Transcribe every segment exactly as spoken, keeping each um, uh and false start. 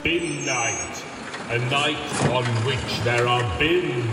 Bin Night, a night on which there are bins.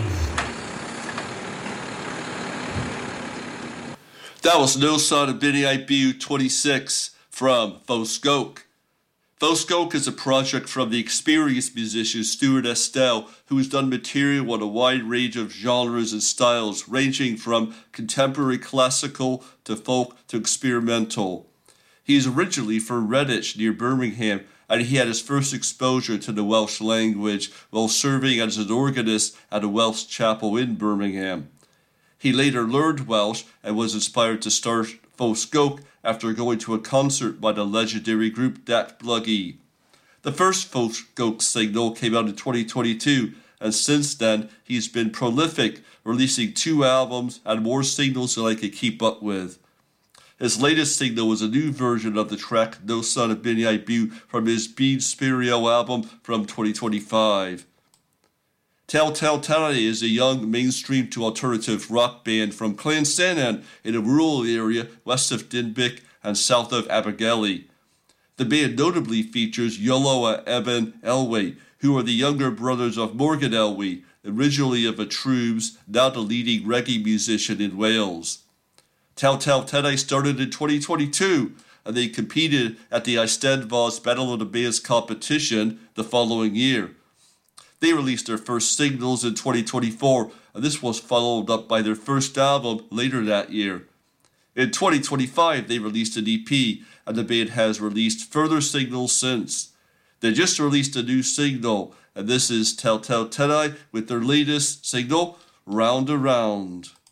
That was No Son of Benny I B U twenty-six from Foskoke. Foskoke is a project from the experienced musician Stuart Estelle, who has done material on a wide range of genres and styles, ranging from contemporary classical to folk to experimental. He is originally from Redditch near Birmingham, and he had his first exposure to the Welsh language while serving as an organist at a Welsh chapel in Birmingham. He later learned Welsh and was inspired to start Foskoke after going to a concert by the legendary group Dat Bluggy. The first Foskoke single came out in twenty twenty-two, and since then he's been prolific, releasing two albums and more singles than I could keep up with. His latest single was a new version of the track No Son of Benny I B U from his Bean Spirio album from twenty twenty-five. Telltale Tally is a young mainstream to alternative rock band from Clansannan in a rural area west of Dinbic and south of Abergele. The band notably features Iolo and Eben Elway, who are the younger brothers of Morgan Elway, originally of Atrubs, now the leading reggae musician in Wales. Telltale Tally started in twenty twenty-two, and they competed at the Eisteddfod's Battle of the Bands competition the following year. They released their first singles in twenty twenty-four, and this was followed up by their first album later that year. In twenty twenty-five, they released an E P, and the band has released further singles since. They just released a new single, and this is Telltale Tally with their latest single, Round Around.